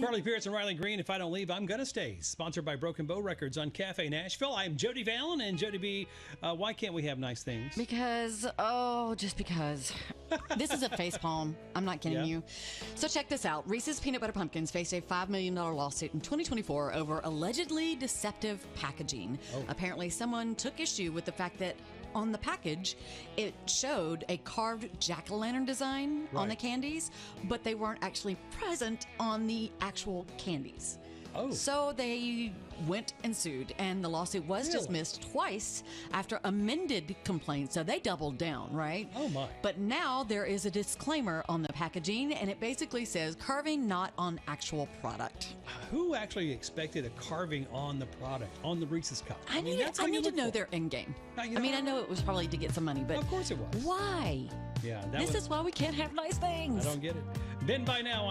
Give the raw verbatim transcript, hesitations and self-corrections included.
Carly Pierce and Riley Green. If I don't leave, I'm gonna stay. Sponsored by Broken Bow Records on Cafe Nashville. I'm Jody Fallon, and Jody B. Uh, why can't we have nice things? Because, oh, just because. This is a facepalm. I'm not kidding Yeah. you. So check this out. Reese's Peanut Butter Pumpkins faced a five million dollars lawsuit in twenty twenty-four over allegedly deceptive packaging. Oh. Apparently, someone took issue with the fact that on the package, it showed a carved jack-o'-lantern design Right. on the candies, but they weren't actually present on the actual candies. Oh. So they went and sued, and the lawsuit was Really? dismissed twice after amended complaints. So they doubled down, right? Oh, my. But now there is a disclaimer on the packaging, and it basically says carving not on actual product. Who actually expected a carving on the product, on the Reese's cup? I, mean, need, that's I what you need to look know for. their end game. Now, you I mean, know- I know it was probably to get some money, but Of course it was. why? Yeah, that This was, is why we can't have nice things. I don't get it. Been by now.